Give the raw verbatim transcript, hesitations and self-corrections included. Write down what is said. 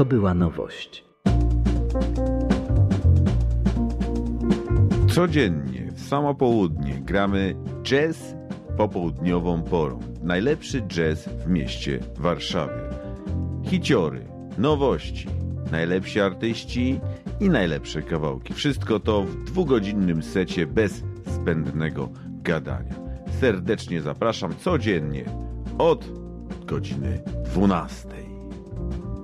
to była nowość. Codziennie w samo południe gramy jazz popołudniową porą. Najlepszy jazz w mieście Warszawie. Hiciory, nowości, najlepsi artyści i najlepsze kawałki. Wszystko to w dwugodzinnym secie bez zbędnego gadania. Serdecznie zapraszam codziennie od godziny dwunastej.